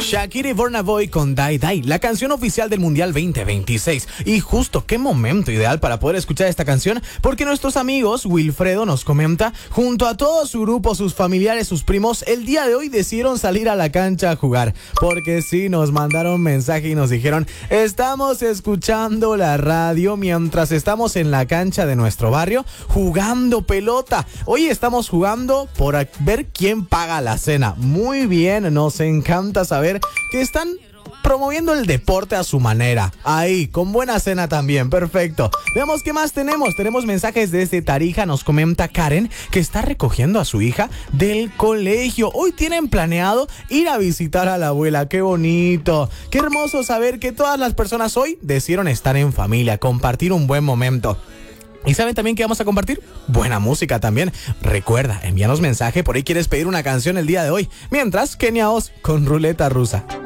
Shakira y Burna Boy con Die Die, la canción oficial del Mundial 2026. Y justo qué momento ideal para poder escuchar esta canción, porque nuestros amigos Wilfredo nos comenta, junto a todo su grupo, sus familiares, sus primos, el día de hoy decidieron salir a la cancha a jugar. Porque sí, nos mandaron mensaje y nos dijeron, estamos escuchando la radio mientras estamos en la cancha de nuestro barrio jugando pelota. Hoy estamos jugando por ver quién paga la cena. Muy bien, nos encanta saber que están promoviendo el deporte a su manera. Ahí, con buena cena también, perfecto. Veamos qué más tenemos. Tenemos mensajes desde Tarija. Nos comenta Karen que está recogiendo a su hija del colegio. Hoy tienen planeado ir a visitar a la abuela. Qué bonito. Qué hermoso saber que todas las personas hoy decidieron estar en familia, compartir un buen momento. ¿Y saben también que vamos a compartir? Buena música también. Recuerda, envíanos mensaje, por ahí quieres pedir una canción el día de hoy. Mientras, Kenia Oz con Ruleta Rusa.